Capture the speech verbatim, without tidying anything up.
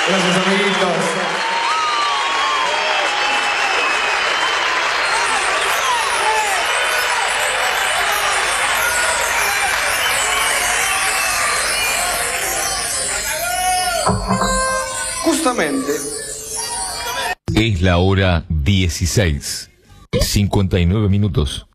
Gracias, amiguitos. Justamente. Es la hora dieciséis, cincuenta y nueve minutos.